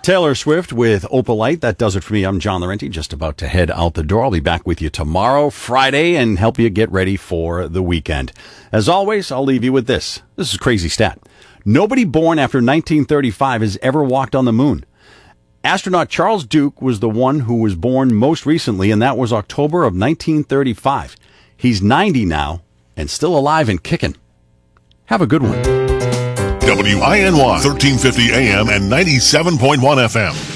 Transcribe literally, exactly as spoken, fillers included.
Taylor Swift with Opalite. That does it for me. I'm John Laurenti, just about to head out the door. I'll be back with you tomorrow, Friday, and help you get ready for the weekend. As always, I'll leave you with this. This is a crazy stat. Nobody born after nineteen thirty-five has ever walked on the moon. Astronaut Charles Duke was the one who was born most recently, and that was October of nineteen thirty-five. He's ninety now and still alive and kicking. Have a good one. W I N Y, thirteen fifty A M and ninety-seven point one F M.